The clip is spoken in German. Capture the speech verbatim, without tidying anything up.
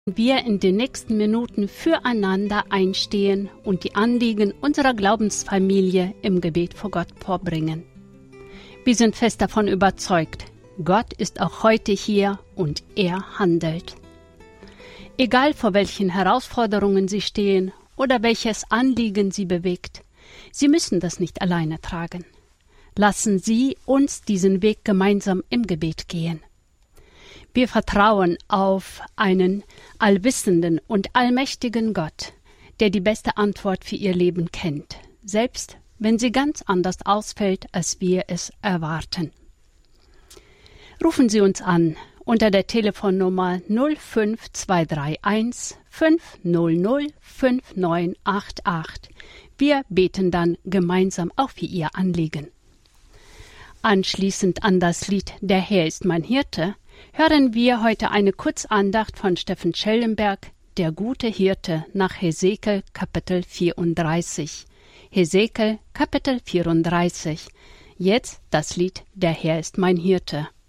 wir in den nächsten Minuten füreinander einstehen und die Anliegen unserer Glaubensfamilie im Gebet vor Gott vorbringen. Wir sind fest davon überzeugt, Gott ist auch heute hier und er handelt. Egal vor welchen Herausforderungen Sie stehen oder welches Anliegen Sie bewegt, Sie müssen das nicht alleine tragen. Lassen Sie uns diesen Weg gemeinsam im Gebet gehen. Wir vertrauen auf einen allwissenden und allmächtigen Gott, der die beste Antwort für Ihr Leben kennt, selbst wenn sie ganz anders ausfällt, als wir es erwarten. Rufen Sie uns an unter der Telefonnummer null fünf zwei drei eins fünf null null fünf neun acht acht. Wir beten dann gemeinsam auch für Ihr Anliegen. Anschließend an das Lied »Der Herr ist mein Hirte« hören wir heute eine Kurzandacht von Steffen Schellenberg, der gute Hirte, nach Hesekiel Kapitel vierunddreißig. Hesekiel Kapitel vierunddreißig. Jetzt das Lied »Der Herr ist mein Hirte«.